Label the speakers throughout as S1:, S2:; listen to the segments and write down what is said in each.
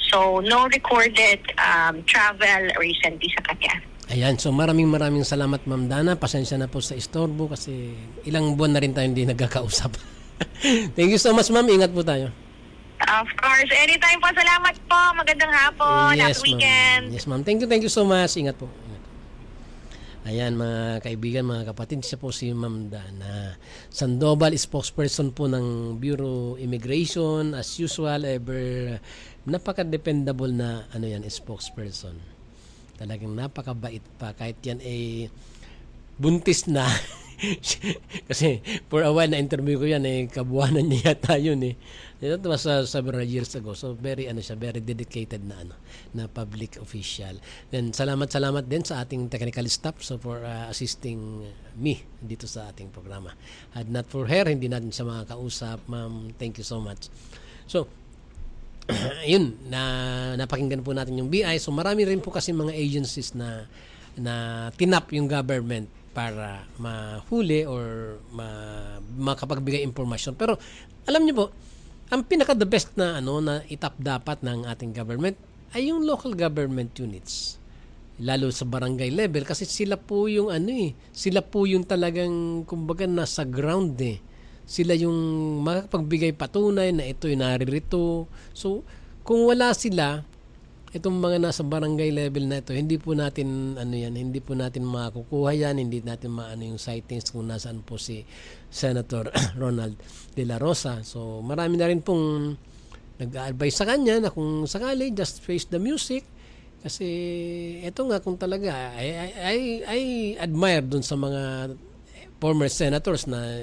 S1: So, no recorded travel recently sa kanya.
S2: Ayan, so maraming salamat Ma'am Dana. Pasensya na po sa istorbo kasi ilang buwan na rin tayo hindi nagkakausap. Thank you so much Ma'am. Ingat po tayo.
S1: Of course. Anytime po. Salamat po. Magandang hapon.
S2: Yes,
S1: Happy weekend.
S2: Ma'am. Yes ma'am. Thank you so much. Ingat po. Ayan mga kaibigan, mga kapatid, siya po si Ma'am Dana Sandoval, spokesperson po ng Bureau Immigration. As usual, ever napaka-dependable na spokesperson. Talagang napakabait pa kahit yan ay buntis na. Kasi for a while na interview ko yan kabuwanan niya yata yun That was several years ago. So very very dedicated na public official. Then salamat din sa ating technical staff for assisting me dito sa ating programa. Had not for her, hindi natin siya makakausap. Ma'am, thank you so much. So yun, napakinggan po natin yung BI. So marami rin po kasi mga agencies na tinap yung government para mahuli or makapagbigay impormasyon. Pero alam niyo po, ang pinaka the best na na itap dapat ng ating government ay yung local government units. Lalo sa barangay level kasi sila po yung sila po yung talagang kumbaga nasa ground Sila yung makapagbigay patunay na ito'y naririto. So, kung wala sila, itong mga nasa barangay level na ito, hindi po natin hindi po natin makukuha yan, hindi natin yung sightings kung nasaan po si Senator Ronald De La Rosa. So, marami na rin pong nag-a-advise sa kanya na kung sakali, just face the music. Kasi ito nga kung talaga, I admire dun sa mga former senators na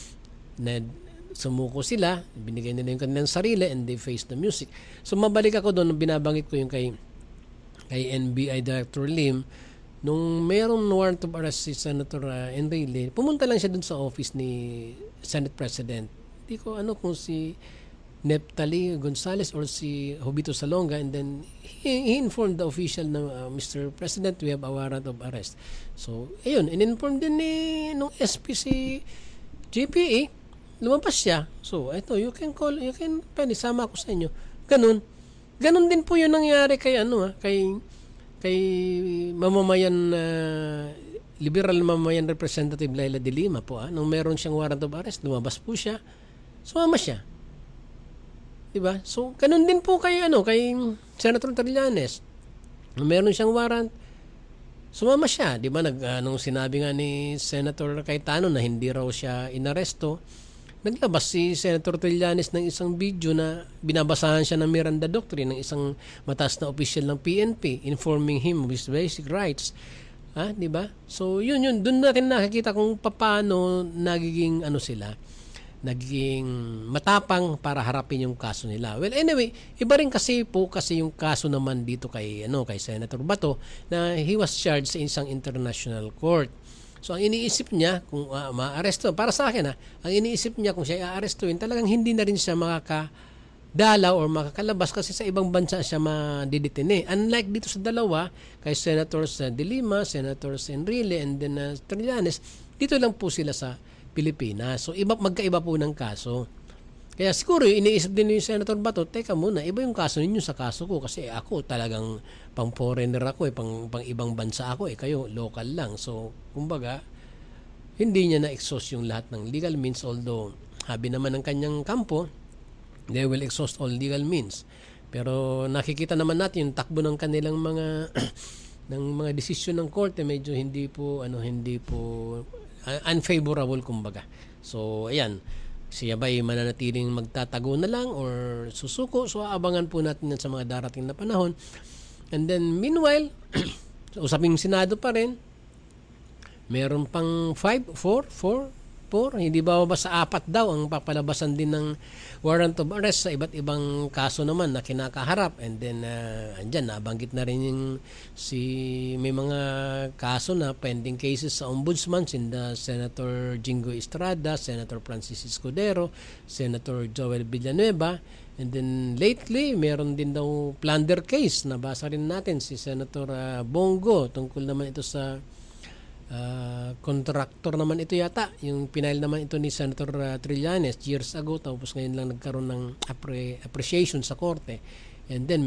S2: sumuko sila, binigay nila yung kanilang sarili and they face the music. So mabalik ako doon, binabanggit ko yung kay NBI Director Lim, nung mayroong warrant of arrest si Senator Enrile, pumunta lang siya doon sa office ni Senate President. Hindi ko kung si Neptali Gonzales or si Jovito Salonga, and then he informed the official na Mr. President, we have a warrant of arrest. So ayun, in-inform din nung SP si JPA, lumabas siya. So, ito, pwede sama ako sa inyo. Ganun din po yung nangyari kay kay mamamayan liberal mamamayan representative Laila de Lima po nung meron siyang warrant of arrest, lumabas po siya. Sumama siya. 'Di ba? So, ganun din po kay kay Senator Trillanes. Nung meron siyang warrant, sumama siya. 'Di ba? Nung sinabi nga ni Senator Cayetano na hindi raw siya inaresto, naglabas si Senator Trillanes ng isang video na binabasahan siya ng Miranda Doctrine ng isang mataas na opisyal ng PNP informing him of his basic rights. Di ba? So, yun. Doon natin nakikita kung paano nagiging nagiging matapang para harapin yung kaso nila. Well, anyway, iba rin kasi yung kaso naman dito kay Senator Bato na he was charged sa isang international court. So, ang iniisip niya, kung ma-aresto, para sa akin ang iniisip niya kung siya i-arestuin, talagang hindi na rin siya makakadalaw or makakalabas kasi sa ibang bansa siya madidetine. Unlike dito sa dalawa, kay Senators De Lima, Senators Enrile, and then Trillanes, dito lang po sila sa Pilipinas. So, magkaiba po ng kaso. Kaya siguro iniisip din ni Senator Bato, teka muna, iba yung kaso ninyo sa kaso ko kasi ako talagang pang foreigner ako pang ibang bansa ako kayo local lang. So, kumbaga, hindi niya na-exhaust yung lahat ng legal means, although habi naman ng kanyang kampo, they will exhaust all legal means. Pero nakikita naman natin yung takbo ng kanilang mga ng mga desisyon ng korte medyo hindi po unfavorable kumbaga. So, ayan. Siya ba'y mananatiling magtatago na lang or susuko? So, abangan po natin yan sa mga darating na panahon. And then, meanwhile, usaping Senado pa rin, meron pang 4, hindi ba sa 4 daw ang papalabasan din ng warrant of arrest sa iba't ibang kaso naman na kinakaharap. And then, andyan, nabanggit na rin may mga kaso na pending cases sa ombudsman, sinda Senator Jingo Estrada, Senator Francis Escudero, Senator Joel Villanueva. And then, lately, meron din daw plunder case. Nabasa rin natin si Senator Bongo tungkol naman ito sa contractor naman ito yata, yung pinail naman ito ni Senator Trillanes years ago, tapos ngayon lang nagkaroon ng appreciation sa korte. And then